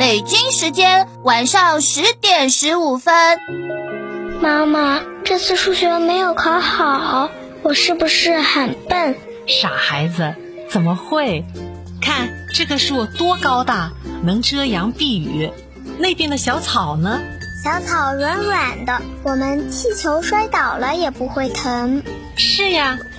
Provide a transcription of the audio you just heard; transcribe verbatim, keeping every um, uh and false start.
北京时间晚上十点十五分。 妈妈，这次数学没有考好，我是不是很笨？ 傻孩子，怎么会？看这棵树多高大，能遮阳避雨。那边的小草呢？ 小草软软的，我们踢球摔倒了也不会疼。 是呀，